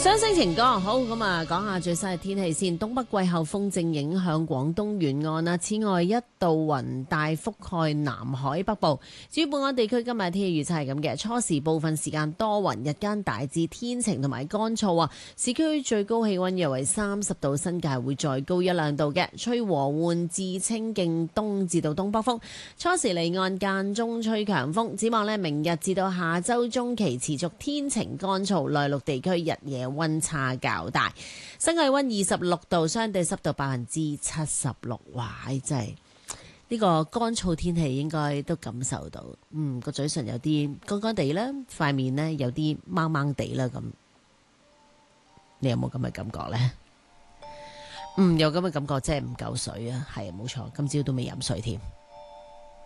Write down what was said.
雙星情歌好咁啊，講下最新嘅天氣先。東北季候風正影響廣東沿岸啦，此外一道雲帶覆蓋南海北部。至於本港地區今日天氣預測係咁嘅，初時部分時間多雲，日間大致天晴同埋乾燥啊。市區最高氣溫約為30度，新界會再高一兩度嘅，吹和緩至清勁東至到東北風。初時離岸間中吹強風，展望呢，明日至到下周中期持續天晴乾燥，內陸地區日夜溫差較大，新氣溫26度，相對濕度76%。哇！真係呢個乾燥天氣應該都感受到，個嘴唇有啲乾乾地啦，塊面呢有啲掹掹地啦咁。你有冇咁嘅感覺呢？有咁嘅感覺，即係唔夠水啊！係冇錯，今朝都未飲水添。